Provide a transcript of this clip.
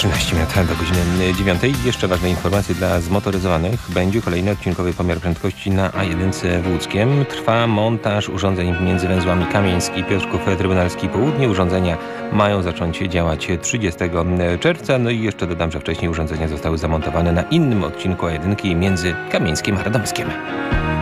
13 minut do godziny 9. Jeszcze ważne informacje dla zmotoryzowanych. Będzie kolejny odcinkowy pomiar prędkości na A1 w Łódzkiem. Trwa montaż urządzeń między węzłami Kamieński i Piotrków Trybunalski Południe. Urządzenia mają zacząć działać 30 czerwca. No i jeszcze dodam, że wcześniej urządzenia zostały zamontowane na innym odcinku A1 między Kamieńskiem a Radomskiem.